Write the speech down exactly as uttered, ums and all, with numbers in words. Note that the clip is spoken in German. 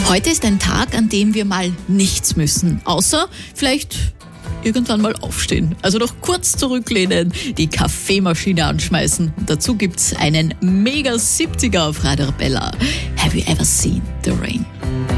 Heute ist ein Tag, an dem wir mal nichts müssen, außer vielleicht irgendwann mal aufstehen. Also noch kurz zurücklehnen, die Kaffeemaschine anschmeißen. Und dazu gibt's einen mega siebziger auf Radio Arabella. Have you ever seen the rain?